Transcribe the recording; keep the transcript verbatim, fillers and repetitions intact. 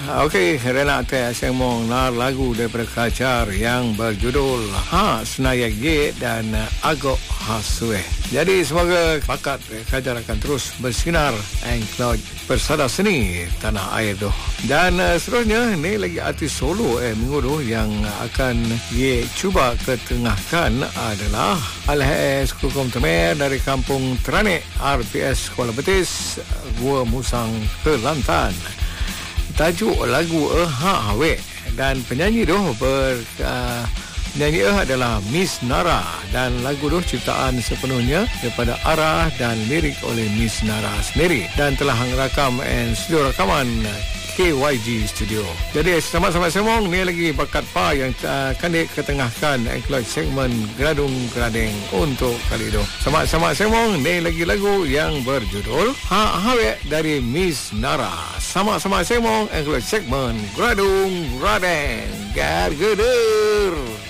Okey, Rena Teh Semong nar lagu daripada Kacar yang berjudul Ha Senayak Ye dan Agok Hasue. Jadi semoga bakat Kacar akan terus bersinar engkau persada seni tanah air tu. Dan uh, seterusnya ni lagi artis solo eh minggu tu yang akan ye cuba ketengahkan adalah Alhes Kukum Temer dari Kampung Teranik R P S Kuala Betis, Gua Musang Kelantan. Tajuk lagu Eha Awek dan penyanyi tu ber uh, penyanyi eh adalah Miss Nara dan lagu tu ciptaan sepenuhnya daripada arah dan lirik oleh Miss Nara sendiri dan telah rakam and studio rakaman K Y G Studio. Jadi sama-sama semong ni lagi bakat pa yang uh, akan diketengahkan engkau segmen Geradung Geradeng untuk kali itu. Sama-sama semong ni lagi lagu yang berjudul Ha Awek dari Miss Nara. Sama-sama semong engkau segmen Geradung Geradeng. Gar-geder.